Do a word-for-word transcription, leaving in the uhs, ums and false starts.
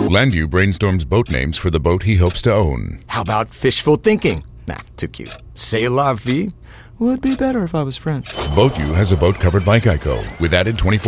Landu brainstorms boat names for the boat he hopes to own. How about fishful thinking? Nah, too cute. C'est la vie? Would be better if I was French. BoatU has a boat covered by Geico with added twenty-four